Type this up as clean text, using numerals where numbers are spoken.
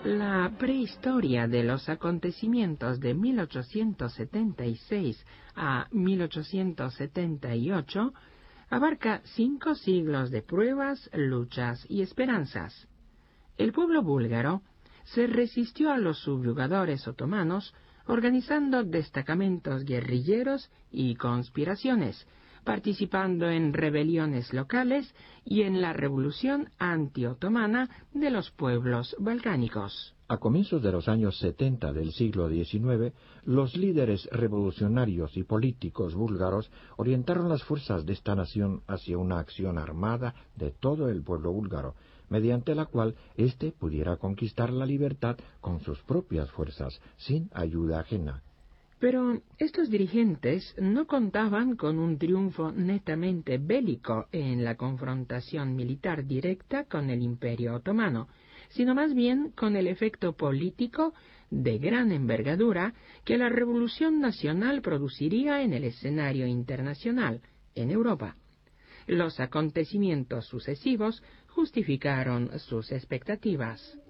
La prehistoria de los acontecimientos de 1876 a 1878 abarca 5 siglos de pruebas, luchas y esperanzas. El pueblo búlgaro se resistió a los subyugadores otomanos organizando destacamentos guerrilleros y conspiraciones, participando en rebeliones locales y en la revolución antiotomana de los pueblos balcánicos. A comienzos de los años 70 del siglo XIX, los líderes revolucionarios y políticos búlgaros orientaron las fuerzas de esta nación hacia una acción armada de todo el pueblo búlgaro, mediante la cual éste pudiera conquistar la libertad con sus propias fuerzas, sin ayuda ajena. Pero estos dirigentes no contaban con un triunfo netamente bélico en la confrontación militar directa con el Imperio Otomano, sino más bien con el efecto político de gran envergadura que la Revolución Nacional produciría en el escenario internacional, en Europa. Los acontecimientos sucesivos justificaron sus expectativas.